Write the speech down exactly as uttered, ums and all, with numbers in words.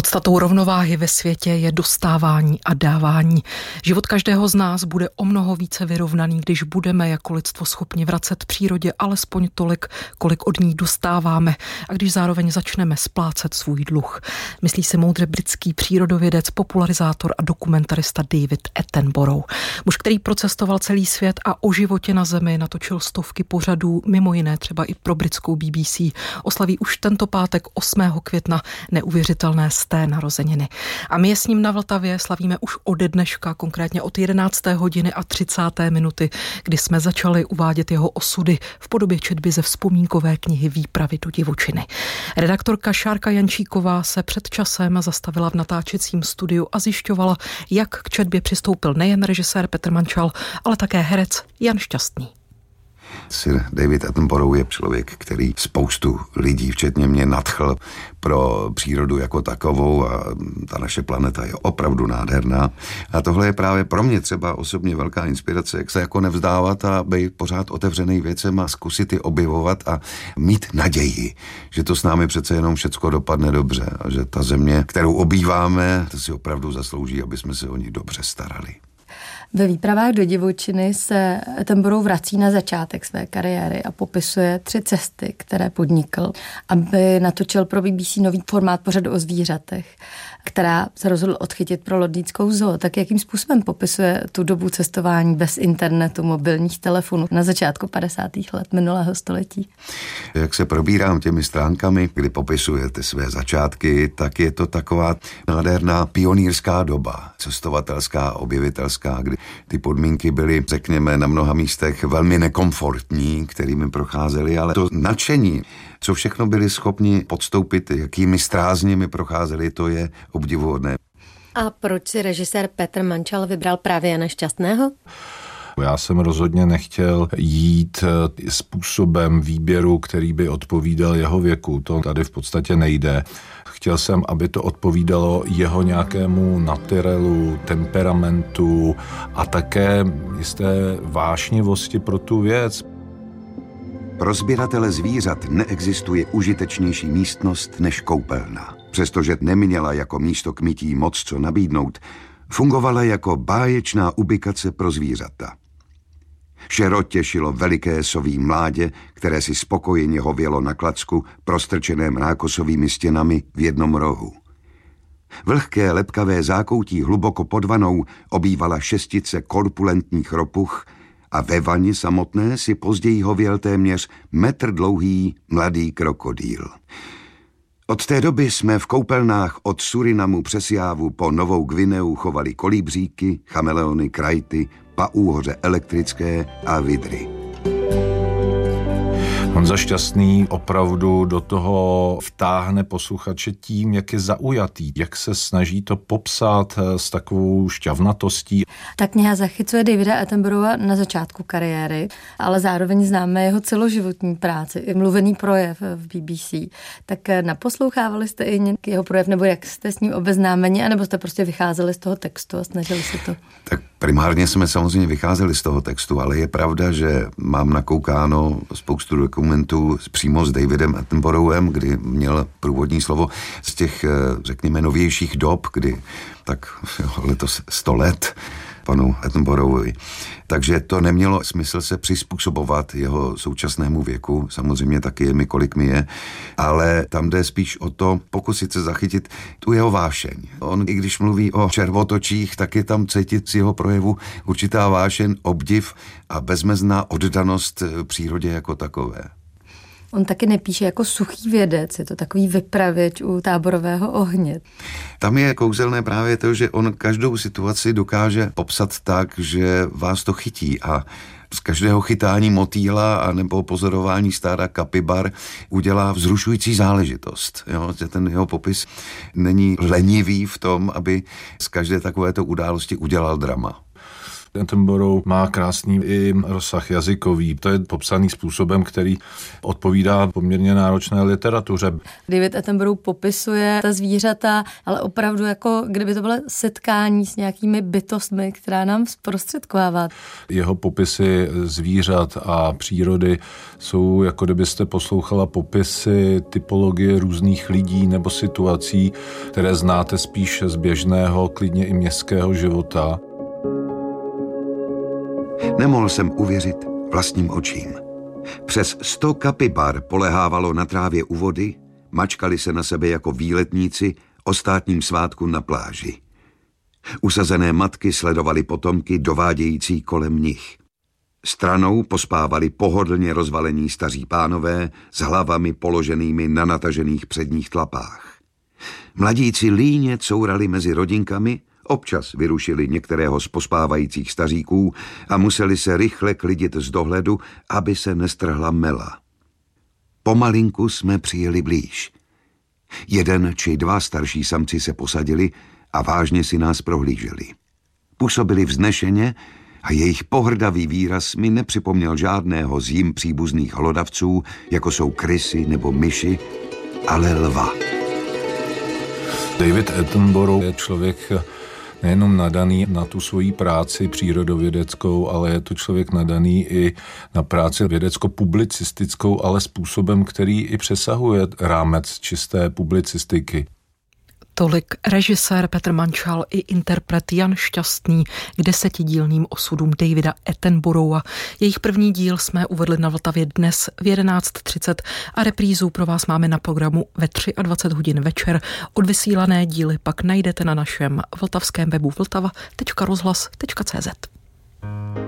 Podstatou rovnováhy ve světě je dostávání a dávání. Život každého z nás bude o mnoho více vyrovnaný, když budeme jako lidstvo schopni vracet přírodě alespoň tolik, kolik od ní dostáváme, a když zároveň začneme splácet svůj dluh. Myslí si moudře britský přírodovědec, popularizátor a dokumentarista David Attenborough. Muž, který procestoval celý svět a o životě na Zemi natočil stovky pořadů, mimo jiné třeba i pro britskou B B C. Oslaví už tento pátek osmého května neuvěřitelné sté narozeniny. A my je s ním na Vltavě slavíme už ode dneška, konkrétně od jedenácté hodiny a třicáté minuty, kdy jsme začali uvádět jeho osudy v podobě četby ze vzpomínkové knihy Výpravy do divočiny. Redaktorka Šárka Jančíková se před časem zastavila v natáčecím studiu a zjišťovala, jak k četbě přistoupil nejen režisér Petr Mančal, ale také herec Jan Šťastný. Sir David Attenborough je člověk, který spoustu lidí, včetně mě, nadchl pro přírodu jako takovou a ta naše planeta je opravdu nádherná. A tohle je právě pro mě třeba osobně velká inspirace, jak se jako nevzdávat a být pořád otevřený věcem a zkusit je objevovat a mít naději, že to s námi přece jenom všecko dopadne dobře a že ta země, kterou obýváme, to si opravdu zaslouží, aby jsme se o ní dobře starali. Ve Výpravách do divočiny se Attenborough vrací na začátek své kariéry a popisuje tři cesty, které podnikl, aby natočil pro B B C nový formát pořadu o zvířatech, která se rozhodl odchytit pro londýnskou zoo. Tak jakým způsobem popisuje tu dobu cestování bez internetu, mobilních telefonů na začátku padesátých let minulého století? Jak se probírám těmi stránkami, kdy popisujete své začátky, tak je to taková nádherná pionýrská doba, cestovatelská, objevitelská, kdy ty podmínky byly, řekněme, na mnoha místech velmi nekomfortní, kterými procházeli, ale to nadšení, co všechno byli schopni podstoupit, jakými strázněmi procházeli, to je obdivuhodné. A proč si režisér Petr Mančal vybral právě Jana Šťastného? Já jsem rozhodně nechtěl jít způsobem výběru, který by odpovídal jeho věku. To tady v podstatě nejde. Chtěl jsem, aby to odpovídalo jeho nějakému naturelu, temperamentu a také jisté vášnivosti pro tu věc. Pro sběratele zvířat neexistuje užitečnější místnost než koupelna. Přestože neměla jako místo k mytí moc co nabídnout, fungovala jako báječná ubikace pro zvířata. Šero těšilo veliké soví mládě, které si spokojeně hovělo na klacku prostrčeném rákosovými stěnami v jednom rohu. Vlhké lepkavé zákoutí hluboko pod vanou obývala šestice korpulentních ropuch a ve vani samotné si později hověl téměř metr dlouhý mladý krokodýl. Od té doby jsme v koupelnách od Surinamu přes Jávu po Novou Gvineu chovali kolibříky, chameleony, krajty, paúhoře elektrické a vidry. Honza Šťastný opravdu do toho vtáhne posluchače tím, jak je zaujatý, jak se snaží to popsat s takovou šťavnatostí. Ta kniha zachycuje Davida Attenborougha na začátku kariéry, ale zároveň známe jeho celoživotní práci, i mluvený projev v B B C. Tak naposlouchávali jste i nějaký jeho projev, nebo jak jste s ním obeznámeni, anebo jste prostě vycházeli z toho textu a snažili se to? Tak primárně jsme samozřejmě vycházeli z toho textu, ale je pravda, že mám nakoukáno spoustu dokumentů přímo s Davidem Attenboroughem, kdy měl průvodní slovo z těch, řekněme, novějších dob, kdy tak letos sto let panu Attenboroughovi. Takže to nemělo smysl se přizpůsobovat jeho současnému věku, samozřejmě taky je mi, kolik mi je, ale tam jde spíš o to pokusit se zachytit tu jeho vášeň. On, i když mluví o červotočích, tak je tam cítit z jeho projevu určitá vášeň, obdiv a bezmezná oddanost přírodě jako takové. On taky nepíše jako suchý vědec, je to takový vypravěč u táborového ohně. Tam je kouzelné právě to, že on každou situaci dokáže popsat tak, že vás to chytí a z každého chytání motýla a nebo pozorování stáda kapibar udělá vzrušující záležitost. Jo? Ten jeho popis není lenivý v tom, aby z každé takovéto události udělal drama. Attenborough má krásný i rozsah jazykový. To je popsaný způsobem, který odpovídá poměrně náročné literatuře. David Attenborough popisuje ta zvířata, ale opravdu jako kdyby to bylo setkání s nějakými bytostmi, která nám zprostředkovává. Jeho popisy zvířat a přírody jsou, jako kdybyste poslouchala popisy typologie různých lidí nebo situací, které znáte spíš z běžného, klidně i městského života. Nemohl jsem uvěřit vlastním očím. Přes sto kapibar polehávalo na trávě u vody, mačkali se na sebe jako výletníci o státním svátku na pláži. Usazené matky sledovaly potomky dovádějící kolem nich. Stranou pospávali pohodlně rozvalení staří pánové s hlavami položenými na natažených předních tlapách. Mladíci líně courali mezi rodinkami, občas vyrušili některého z pospávajících staříků a museli se rychle klidit z dohledu, aby se nestrhla mela. Pomalinku jsme přijeli blíž. Jeden či dva starší samci se posadili a vážně si nás prohlíželi. Působili vznešeně a jejich pohrdavý výraz mi nepřipomněl žádného z jim příbuzných hlodavců, jako jsou krysy nebo myši, ale lva. David Attenborough je člověk nejenom nadaný na tu svoji práci přírodovědeckou, ale je to člověk nadaný i na práci vědecko-publicistickou, ale způsobem, který i přesahuje rámec čisté publicistiky. Tolik režisér Petr Mančal i interpret Jan Šťastný k desetidílným osudům Davida Attenborougha. Jejich první díl jsme uvedli na Vltavě dnes v jedenáct třicet a reprízu pro vás máme na programu ve dvacet tři hodin večer. Odvysílané díly pak najdete na našem vltavském webu vltava tečka rozhlas tečka cé zet.